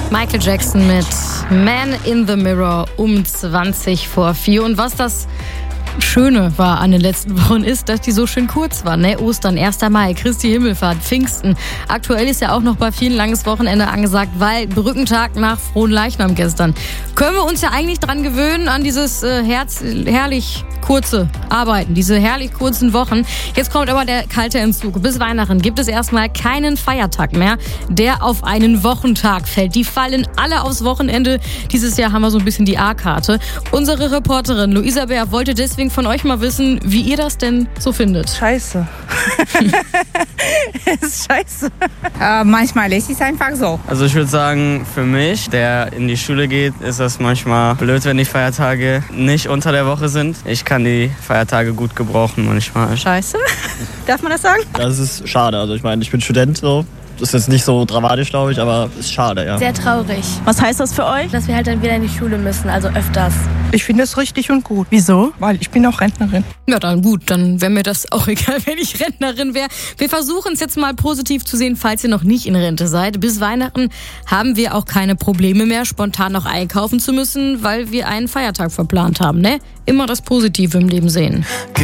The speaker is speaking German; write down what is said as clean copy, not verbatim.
Michael Jackson mit Man in the Mirror um 4:20. Und was das Schöne war an den letzten Wochen ist, dass die so schön kurz waren. Ne? Ostern, 1. Mai, Christi Himmelfahrt, Pfingsten. Aktuell ist ja auch noch bei vielen langes Wochenende angesagt, weil Brückentag nach Fronleichnam gestern. Können wir uns ja eigentlich dran gewöhnen an dieses herrlich kurze Arbeiten, diese herrlich kurzen Wochen. Jetzt kommt aber der kalte Entzug. Bis Weihnachten gibt es erstmal keinen Feiertag mehr, der auf einen Wochentag fällt. Die fallen alle aufs Wochenende. Dieses Jahr haben wir so ein bisschen die A-Karte. Unsere Reporterin Luisa Bär wollte deswegen von euch mal wissen, wie ihr das denn so findet. Scheiße. Es ist scheiße. Manchmal ist es einfach so. Also ich würde sagen, für mich, der in die Schule geht, ist das manchmal blöd, wenn die Feiertage nicht unter der Woche sind. Ich kann die Feiertage gut gebrauchen manchmal. Scheiße? Darf man das sagen? Das ist schade. Also ich meine, ich bin Student so. Das ist jetzt nicht so dramatisch, glaube ich, aber ist schade, ja. Sehr traurig. Was heißt das für euch? Dass wir halt dann wieder in die Schule müssen, also öfters. Ich finde es richtig und gut. Wieso? Weil ich bin auch Rentnerin. Ja, dann gut, dann wäre mir das auch egal, wenn ich Rentnerin wäre. Wir versuchen es jetzt mal positiv zu sehen, falls ihr noch nicht in Rente seid. Bis Weihnachten haben wir auch keine Probleme mehr, spontan noch einkaufen zu müssen, weil wir einen Feiertag verplant haben, ne? Immer das Positive im Leben sehen.